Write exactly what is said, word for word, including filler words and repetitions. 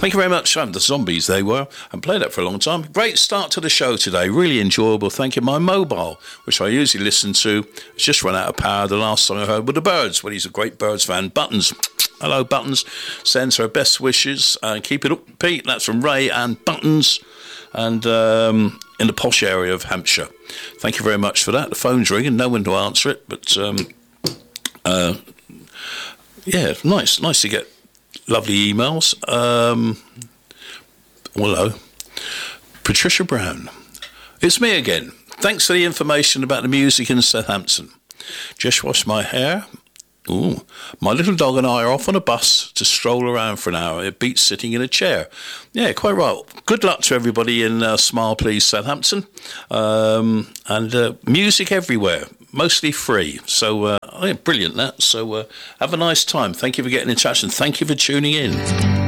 Thank you very much. Um, the Zombies, they were. And played that for a long time. Great start to the show today. Really enjoyable. Thank you. My mobile, which I usually listen to, has just run out of power. The last song I heard were the Byrds. Well, he's a great Byrds fan. Buttons. Hello, Buttons. Sends her best wishes. And keep it up, Pete. That's from Ray and Buttons. And um, in the posh area of Hampshire. Thank you very much for that. The phone's ringing. No one to answer it. But, um, uh, yeah, nice. Nice to get lovely emails. Um, hello. Patricia Brown. It's me again. Thanks for the information about the music in Southampton. Just washed my hair. Ooh. My little dog and I are off on a bus to stroll around for an hour. It beats sitting in a chair. Yeah, quite right. Good luck to everybody in uh, Smile Please Southampton. Um, and uh, music everywhere. Mostly free. So, uh, oh yeah, brilliant that. So, uh, have a nice time. Thank you for getting in touch and thank you for tuning in.